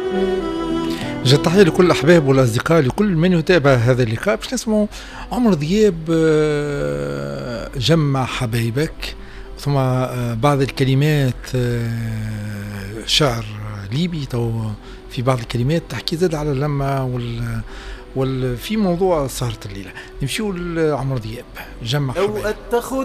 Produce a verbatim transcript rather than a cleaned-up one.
جا تحية لكل الأحباب والأصدقاء لكل من يتابع هذا اللقاء باش نسمعوا عمرو دياب آه، جمع حبايبك، ثم آه، بعض الكلمات آه، شعر ليبي تو في بعض الكلمات تحكي زاد على اللمة وال وال في موضوع سهرة الليلة. نمشيو لعمرو دياب جمع حبايبك.